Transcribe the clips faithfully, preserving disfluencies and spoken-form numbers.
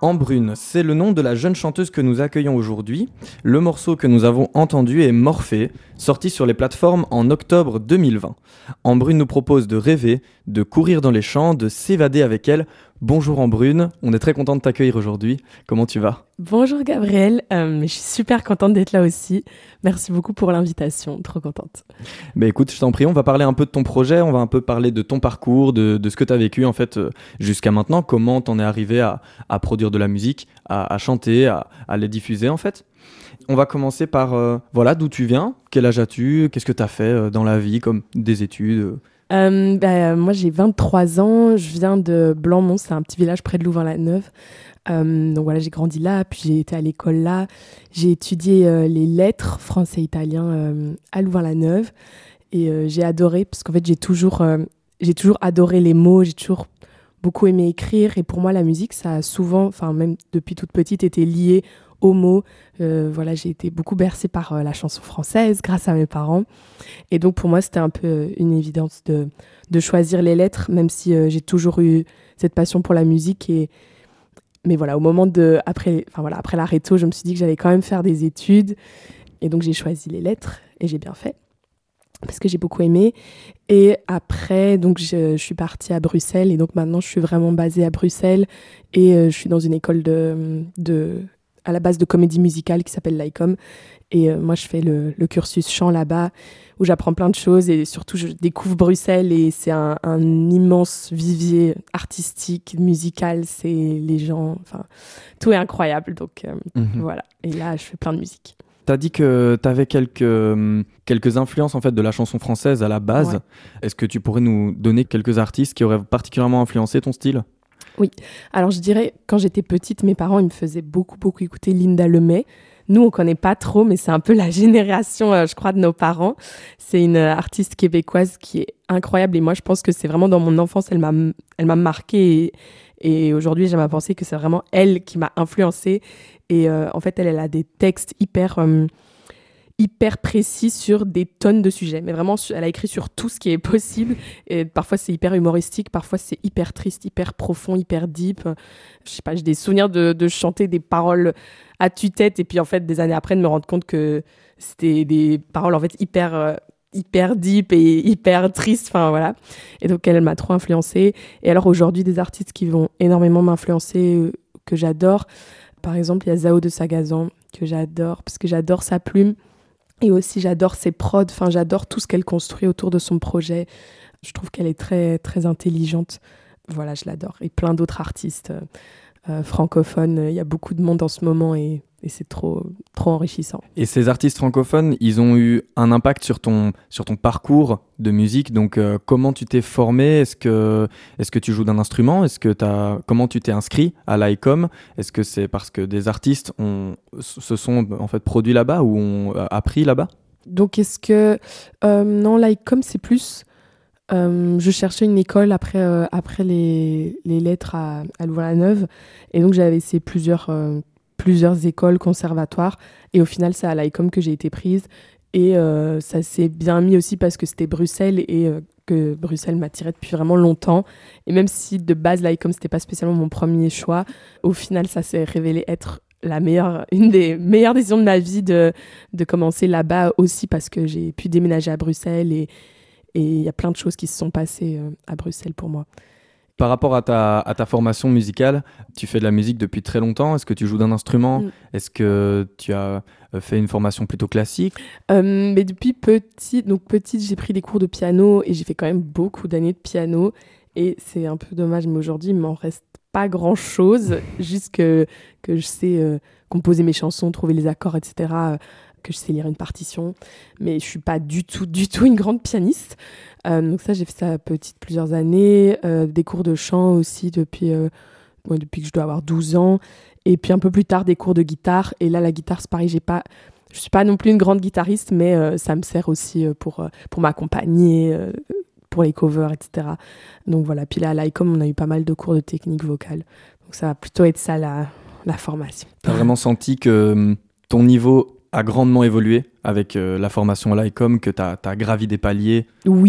Embrune, c'est le nom de la jeune chanteuse que nous accueillons aujourd'hui. Le morceau que nous avons entendu est Morphée, sorti sur les plateformes en octobre deux mille vingt. Embrune nous propose de rêver, de courir dans les champs, de s'évader avec elle. Bonjour Embrune, on est très content de t'accueillir aujourd'hui. Comment tu vas ? Bonjour Gabriel, euh, je suis super contente d'être là aussi. Merci beaucoup pour l'invitation, trop contente. Bah écoute, je t'en prie, on va parler un peu de ton projet, on va un peu parler de ton parcours, de, de ce que tu as vécu en fait euh, jusqu'à maintenant, comment t'en es arrivé à, à produire de la musique, à, à chanter, à, à les diffuser en fait. On va commencer par, euh, voilà, d'où tu viens, quel âge as-tu, qu'est-ce que tu as fait euh, dans la vie, comme des études euh... Euh, bah, moi j'ai vingt-trois ans, je viens de Blanmont, c'est un petit village près de Louvain-la-Neuve. Euh, donc voilà, j'ai grandi là, puis j'ai été à l'école là. J'ai étudié euh, les lettres français et italien euh, à Louvain-la-Neuve et euh, j'ai adoré parce qu'en fait j'ai toujours, euh, j'ai toujours adoré les mots, j'ai toujours beaucoup aimé écrire et pour moi la musique ça a souvent, enfin même depuis toute petite, été lié aux mots. Euh, voilà, j'ai été beaucoup bercée par euh, la chanson française grâce à mes parents. Et donc pour moi, c'était un peu une évidence de, de choisir les lettres, même si euh, j'ai toujours eu cette passion pour la musique. Et... Mais voilà, au moment de... Après, enfin, voilà, après la réto, je me suis dit que j'allais quand même faire des études. Et donc j'ai choisi les lettres et j'ai bien fait parce que j'ai beaucoup aimé. Et après, donc je, je suis partie à Bruxelles et donc maintenant je suis vraiment basée à Bruxelles et euh, je suis dans une école de... de à la base de comédie musicale qui s'appelle l'I C O M. Et euh, moi, je fais le, le cursus chant là-bas, où j'apprends plein de choses. Et surtout, je découvre Bruxelles et c'est un, un immense vivier artistique, musical. C'est les gens... Enfin, tout est incroyable. Donc, euh, mm-hmm. voilà. Et là, je fais plein de musique. T'as dit que t'avais quelques, quelques influences en fait, de la chanson française à la base. Ouais. Est-ce que tu pourrais nous donner quelques artistes qui auraient particulièrement influencé ton style ? Oui, alors je dirais, quand j'étais petite, mes parents ils me faisaient beaucoup, beaucoup écouter Linda Lemay. Nous, on ne connaît pas trop, mais c'est un peu la génération, euh, je crois, de nos parents. C'est une euh, artiste québécoise qui est incroyable et moi, je pense que c'est vraiment dans mon enfance, elle m'a, elle m'a marquée et, et aujourd'hui, j'aime à penser que c'est vraiment elle qui m'a influencée. Et euh, en fait, elle, elle a des textes hyper... Euh, hyper précis sur des tonnes de sujets. Mais vraiment, elle a écrit sur tout ce qui est possible. Et parfois, c'est hyper humoristique. Parfois, c'est hyper triste, hyper profond, hyper deep. Je sais pas, j'ai des souvenirs de, de chanter des paroles à tue-tête. Et puis, en fait, des années après, de me rendre compte que c'était des paroles, en fait, hyper... Euh, hyper deep et hyper triste, enfin voilà. Et donc, elle, elle m'a trop influencée. Et alors, aujourd'hui, des artistes qui vont énormément m'influencer, euh, que j'adore. Par exemple, il y a Zao de Sagazan, que j'adore, parce que j'adore sa plume. Et aussi, j'adore ses prods, enfin, j'adore tout ce qu'elle construit autour de son projet. Je trouve qu'elle est très, très intelligente. Voilà, je l'adore. Et plein d'autres artistes euh, euh, francophones. Il y a beaucoup de monde en ce moment et, et c'est trop, trop enrichissant. Et ces artistes francophones, ils ont eu un impact sur ton, sur ton parcours de musique. Donc, euh, comment tu t'es formé ? Est-ce que, est-ce que tu joues d'un instrument ? Est-ce que t'as, comment tu t'es inscrit à l'I C O M ? Est-ce que c'est parce que des artistes ont, se sont en fait produits là-bas ou ont appris là-bas ? Donc, est-ce que... Euh, non, l'I C O M, c'est plus... Euh, je cherchais une école après, euh, après les, les lettres à, à Louvain-la-Neuve. Et donc, j'avais essayé plusieurs, euh, plusieurs écoles, conservatoires. Et au final, c'est à l'I C O M que j'ai été prise. Et euh, ça s'est bien mis aussi parce que c'était Bruxelles et euh, que Bruxelles m'attirait depuis vraiment longtemps. Et même si de base, l'I C O M, c'était pas spécialement mon premier choix, au final, ça s'est révélé être la meilleure, une des meilleures décisions de ma vie de, de commencer là-bas aussi parce que j'ai pu déménager à Bruxelles et Et il y a plein de choses qui se sont passées euh, à Bruxelles pour moi. Par rapport à ta, à ta formation musicale, tu fais de la musique depuis très longtemps. Est-ce que tu joues d'un instrument ? mm. Est-ce que tu as fait une formation plutôt classique ? euh, mais depuis petite, donc petite, j'ai pris des cours de piano et j'ai fait quand même beaucoup d'années de piano. Et c'est un peu dommage, mais aujourd'hui, il m'en reste pas grand-chose. Juste que, que je sais euh, composer mes chansons, trouver les accords, et cetera, que je sais lire une partition, mais je suis pas du tout, du tout une grande pianiste. Euh, donc ça, j'ai fait ça petite plusieurs années, euh, des cours de chant aussi depuis, euh, ouais, depuis que je dois avoir douze ans, et puis un peu plus tard des cours de guitare. Et là, la guitare, c'est pareil, j'ai pas, je suis pas non plus une grande guitariste, mais euh, ça me sert aussi pour, euh, pour m'accompagner, euh, pour les covers, et cetera. Donc voilà, puis là, à l'I C O M, on a eu pas mal de cours de technique vocale. Donc ça va plutôt être ça, la, la formation. Tu as vraiment senti que ton niveau a grandement évolué avec euh, la formation à l'I C O M, que tu as gravi des paliers ? Oui,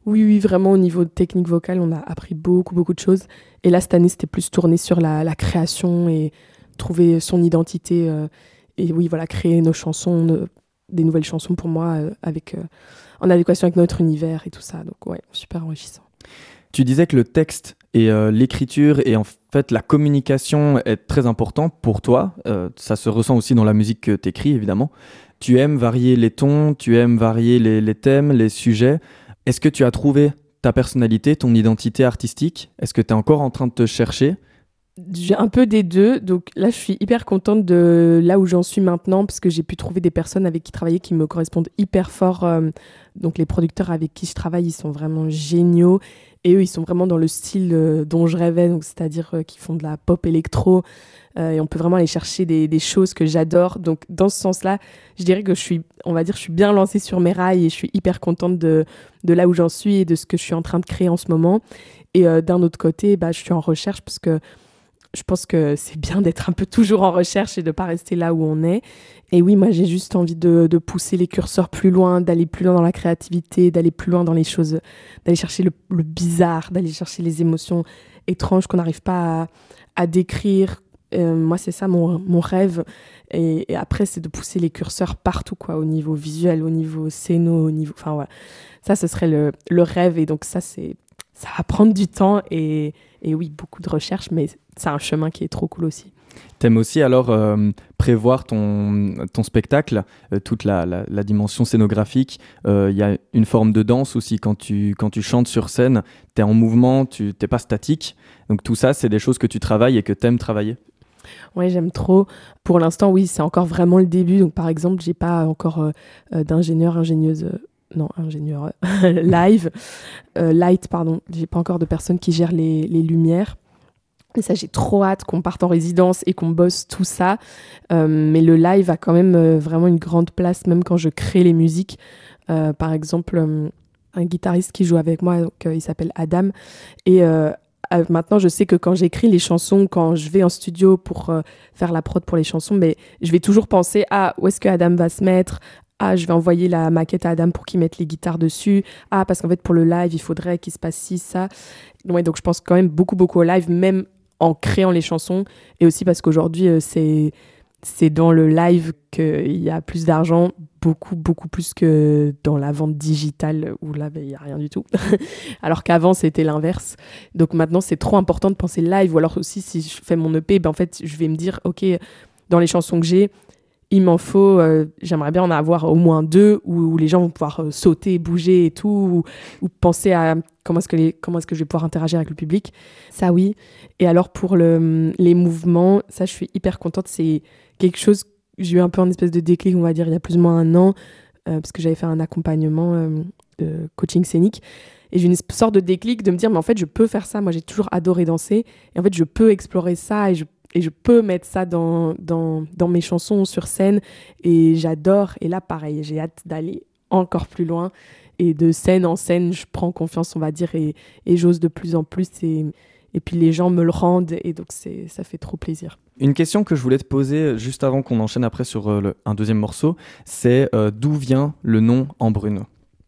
Oui, oui, vraiment au niveau de technique vocale, on a appris beaucoup, beaucoup de choses. Et là, cette année, c'était plus tourné sur la, la création et trouver son identité. Euh, et oui, voilà, créer nos chansons, nos- des nouvelles chansons pour moi, euh, avec, euh, en adéquation avec notre univers et tout ça. Donc ouais, super enrichissant. Tu disais que le texte et euh, l'écriture et en fait la communication est très important pour toi. Euh, ça se ressent aussi dans la musique que tu écris, évidemment. Tu aimes varier les tons, tu aimes varier les, les thèmes, les sujets. Est-ce que tu as trouvé ta personnalité, ton identité artistique? Est-ce que tu es encore en train de te chercher? J'ai un peu des deux, donc là je suis hyper contente de là où j'en suis maintenant parce que j'ai pu trouver des personnes avec qui travailler qui me correspondent hyper fort. euh, donc les producteurs avec qui je travaille, ils sont vraiment géniaux et eux ils sont vraiment dans le style euh, dont je rêvais, donc c'est-à-dire euh, qu'ils font de la pop électro euh, et on peut vraiment aller chercher des, des choses que j'adore. Donc dans ce sens-là, je dirais que je suis, on va dire, je suis bien lancée sur mes rails et je suis hyper contente de, de là où j'en suis et de ce que je suis en train de créer en ce moment. Et euh, d'un autre côté, bah, je suis en recherche parce que je pense que c'est bien d'être un peu toujours en recherche et de ne pas rester là où on est. Et oui, moi, j'ai juste envie de, de pousser les curseurs plus loin, d'aller plus loin dans la créativité, d'aller plus loin dans les choses, d'aller chercher le, le bizarre, d'aller chercher les émotions étranges qu'on n'arrive pas à, à décrire. Euh, moi, c'est ça mon, mon rêve. Et, et après, c'est de pousser les curseurs partout, quoi, au niveau visuel, au niveau scéno, au niveau... Enfin, voilà. Ça, ce serait le, le rêve. Et donc, ça, c'est, ça va prendre du temps et, et oui, beaucoup de recherche, mais c'est un chemin qui est trop cool aussi. T'aimes aussi alors euh, prévoir ton, ton spectacle, euh, toute la, la, la dimension scénographique. Il euh, y a une forme de danse aussi quand tu, quand tu chantes sur scène. T'es en mouvement, tu t'es pas statique. Donc tout ça, c'est des choses que tu travailles et que t'aimes travailler. Ouais, j'aime trop. Pour l'instant, oui, c'est encore vraiment le début. Donc, par exemple, j'ai pas encore euh, euh, d'ingénieur, ingénieuse, euh, non, ingénieur euh, live, euh, light, pardon. J'ai pas encore de personne qui gère les, les lumières. Et ça, j'ai trop hâte qu'on parte en résidence et qu'on bosse tout ça. Euh, mais le live a quand même euh, vraiment une grande place, même quand je crée les musiques. Euh, par exemple, euh, un guitariste qui joue avec moi, donc, euh, il s'appelle Adam. Et euh, euh, maintenant, je sais que quand j'écris les chansons, quand je vais en studio pour euh, faire la prod pour les chansons, mais je vais toujours penser à où est-ce que Adam va se mettre. Ah, je vais envoyer la maquette à Adam pour qu'il mette les guitares dessus. Ah, parce qu'en fait, pour le live, il faudrait qu'il se passe ci, ça. Ouais, donc, je pense quand même beaucoup, beaucoup au live, même en créant les chansons. Et aussi parce qu'aujourd'hui, euh, c'est, c'est dans le live qu'il y a plus d'argent, beaucoup, beaucoup plus que dans la vente digitale où là, ben, il n'y a rien du tout. Alors qu'avant, c'était l'inverse. Donc maintenant, c'est trop important de penser live. Ou alors aussi, si je fais mon E P, ben, en fait, je vais me dire, OK, dans les chansons que j'ai, il m'en faut, euh, j'aimerais bien en avoir au moins deux où, où les gens vont pouvoir euh, sauter, bouger et tout, ou, ou penser à comment est-ce, que les, comment est-ce que je vais pouvoir interagir avec le public. Ça, oui. Et alors, pour le, les mouvements, ça, je suis hyper contente. C'est quelque chose, j'ai eu un peu un espèce de déclic, on va dire, il y a plus ou moins un an, euh, parce que j'avais fait un accompagnement euh, de coaching scénique. Et j'ai eu une sorte de déclic de me dire, mais en fait, je peux faire ça. Moi, j'ai toujours adoré danser. Et en fait, je peux explorer ça et je Et je peux mettre ça dans, dans, dans mes chansons sur scène. Et j'adore. Et là, pareil, j'ai hâte d'aller encore plus loin. Et de scène en scène, je prends confiance, on va dire, et, et j'ose de plus en plus. Et, et puis les gens me le rendent. Et donc, c'est, ça fait trop plaisir. Une question que je voulais te poser juste avant qu'on enchaîne après sur euh, le, un deuxième morceau, c'est euh, d'où vient le nom Embrune?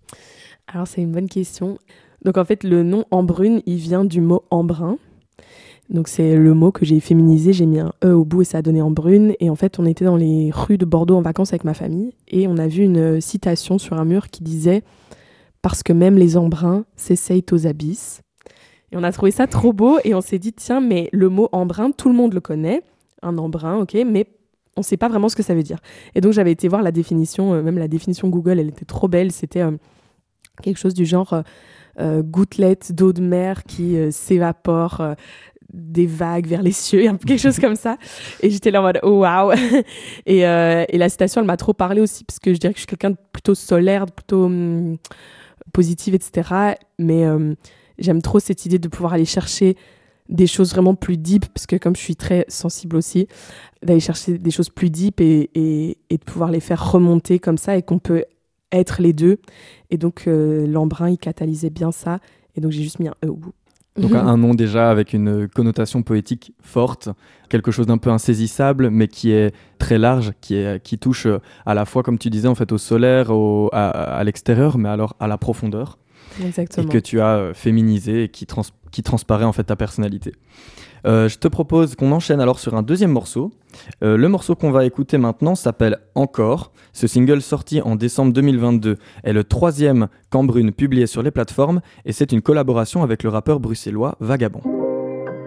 Alors, c'est une bonne question. Donc, en fait, le nom Embrune, il vient du mot embrun. Donc c'est le mot que j'ai féminisé, j'ai mis un E au bout et ça a donné Embrune. Et en fait, on était dans les rues de Bordeaux en vacances avec ma famille et on a vu une citation sur un mur qui disait « Parce que même les embruns s'essayent aux abysses ». Et on a trouvé ça trop beau et on s'est dit « Tiens, mais le mot embrun, tout le monde le connaît, un embrun, ok, mais on ne sait pas vraiment ce que ça veut dire ». Et donc j'avais été voir la définition, euh, même la définition Google, elle était trop belle, c'était euh, quelque chose du genre euh, euh, « gouttelettes d'eau de mer qui euh, s'évaporent euh, ». Des vagues vers les cieux, quelque chose comme ça. Et j'étais là en mode, oh waouh. Et, euh, et la citation, elle m'a trop parlé aussi, parce que je dirais que je suis quelqu'un de plutôt solaire, de plutôt hum, positive, et cetera. Mais hum, j'aime trop cette idée de pouvoir aller chercher des choses vraiment plus deep, parce que comme je suis très sensible aussi, d'aller chercher des choses plus deep et, et, et de pouvoir les faire remonter comme ça, et qu'on peut être les deux. Et donc, euh, l'embrun, il catalysait bien ça. Et donc, j'ai juste mis un E au bout. Donc un nom déjà avec une connotation poétique forte, quelque chose d'un peu insaisissable, mais qui est très large, qui, est, qui touche à la fois, comme tu disais, en fait, au solaire, au, à, à l'extérieur, mais alors à la profondeur. Exactement. et que tu as euh, féminisé et qui, trans- qui transparaît en fait ta personnalité. Euh, je te propose qu'on enchaîne alors sur un deuxième morceau. Euh, le morceau qu'on va écouter maintenant s'appelle Encore. Ce single sorti en décembre deux mille vingt-deux est le troisième Cambrune publié sur les plateformes et c'est une collaboration avec le rappeur bruxellois Vagabond.